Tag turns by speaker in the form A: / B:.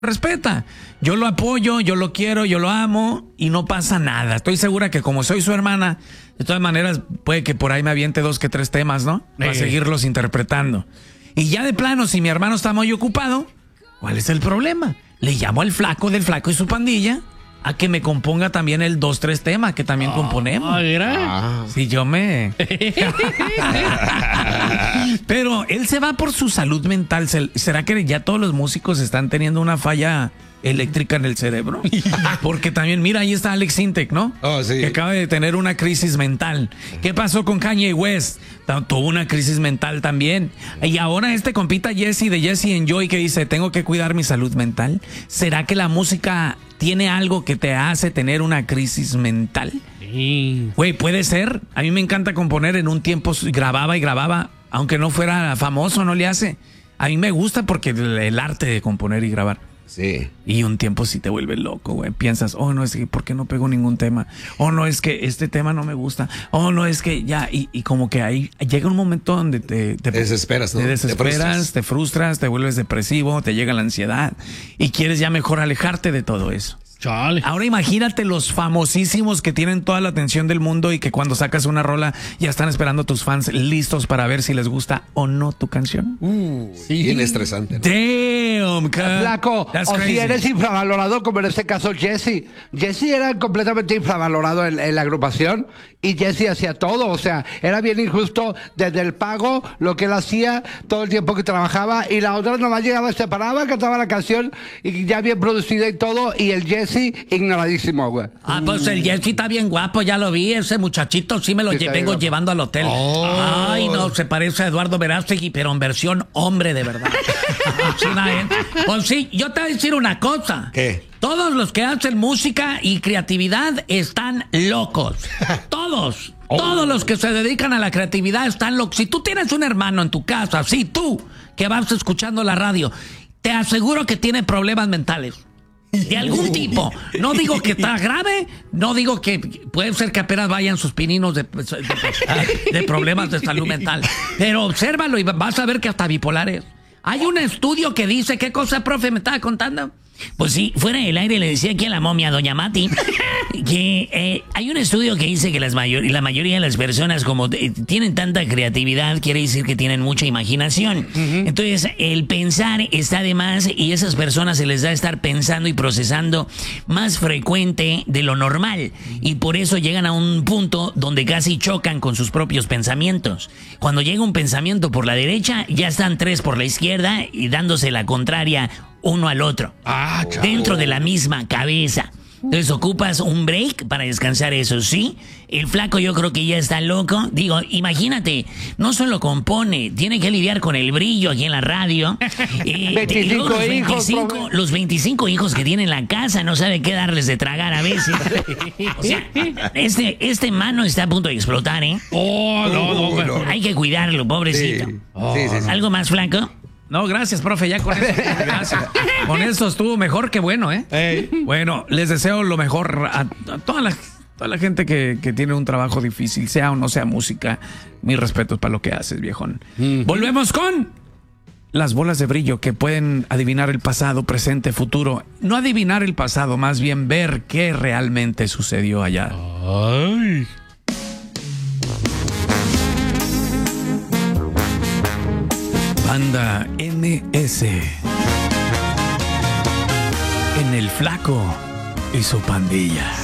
A: respeta. Yo lo apoyo, yo lo quiero, yo lo amo y no pasa nada. Estoy segura que como soy su hermana, de todas maneras puede que por ahí me aviente 2 que 3 temas, ¿no? Para seguirlos interpretando. Y ya de plano, si mi hermano está muy ocupado, ¿cuál es el problema? Le llamo al flaco del Flaco y su pandilla a que me componga también el 2, 3 temas que también componemos. Si yo me... Pero él se va por su salud mental. ¿Será que ya todos los músicos están teniendo una falla eléctrica en el cerebro? Porque también, mira, ahí está Alex Sintek, ¿no?
B: Oh, sí.
A: Que acaba de tener una crisis mental. ¿Qué pasó con Kanye West? Tuvo una crisis mental también. Y ahora este compita Jesse de Jesse Enjoy que dice, tengo que cuidar mi salud mental. ¿Será que la música tiene algo que te hace tener una crisis mental? Güey, puede ser. A mí me encanta componer. En un tiempo grababa y grababa, aunque no fuera famoso, no le hace. A mí me gusta porque el arte de componer y grabar.
B: Sí.
A: Y un tiempo sí te vuelve loco, güey. Piensas, oh, no, es que ¿por qué no pego ningún tema? Oh, no, es que este tema no me gusta. Oh, no, es que ya. Y como que ahí llega un momento donde te
B: desesperas, ¿no?
A: Te desesperas, te frustras, te vuelves depresivo, te llega la ansiedad y quieres ya mejor alejarte de todo eso.
C: Chale.
A: Ahora imagínate los famosísimos que tienen toda la atención del mundo y que cuando sacas una rola ya están esperando tus fans listos para ver si les gusta o no tu canción.
B: Sí. Bien estresante, ¿no?
A: Damn,
D: Flaco, o si eres infravalorado, como en este caso Jesse. Jesse era completamente infravalorado en la agrupación y Jesse hacía todo. O sea, era bien injusto desde el pago, lo que él hacía, todo el tiempo que trabajaba, y la otra nomás llegaba, se paraba, cantaba la canción y ya bien producida y todo, y el Jesse ignoradísimo, güey.
E: Pues el Jesse está bien guapo, ya lo vi. Ese muchachito sí me lo vengo llevando al hotel. Ay, no, se parece a Eduardo Verástegui, pero en versión hombre de verdad. Pues sí, yo te voy a decir una cosa.
B: ¿Qué?
E: Todos los que hacen música y creatividad están locos. Todos. Todos los que se dedican a la creatividad están locos. Si tú tienes un hermano en tu casa, sí, tú, que vas escuchando la radio, te aseguro que tiene problemas mentales. De algún tipo. No digo que está grave, no digo que puede ser que apenas vayan sus pininos de problemas de salud mental. Pero obsérvalo y vas a ver que hasta bipolares. Hay un estudio que dice, ¿qué cosa, profe, me estaba contando? Pues sí, fuera del aire le decía aquí a la momia, doña Mati, que hay un estudio que dice que la mayoría de las personas, como tienen tanta creatividad, quiere decir que tienen mucha imaginación. Entonces, el pensar está de más y esas personas se les da estar pensando y procesando más frecuente de lo normal. Y por eso llegan a un punto donde casi chocan con sus propios pensamientos. Cuando llega un pensamiento por la derecha, ya están 3 por la izquierda y dándose la contraria uno al otro, dentro de la misma cabeza. Entonces ocupas un break para descansar eso, ¿sí? El flaco yo creo que ya está loco. Digo, imagínate, no solo compone, tiene que lidiar con el brillo aquí en la radio.
D: 25 hijos.
E: Los 25 hijos que tiene en la casa, no sabe qué darles de tragar a veces. O sea, este mano está a punto de explotar, ¿eh?
B: No.
E: Hay que cuidarlo, pobrecito.
B: Sí.
E: ¿Algo más, flaco?
A: No, gracias, profe, ya con eso. Gracias. Con eso estuvo mejor que bueno, ¿eh? Bueno, les deseo lo mejor a toda la gente que tiene un trabajo difícil, sea o no sea música. Mis respetos para lo que haces, viejón. Volvemos con las bolas de brillo que pueden adivinar el pasado, presente, futuro. No adivinar el pasado, más bien ver qué realmente sucedió allá.
C: Ay.
A: Banda MS en el Flaco y su pandilla.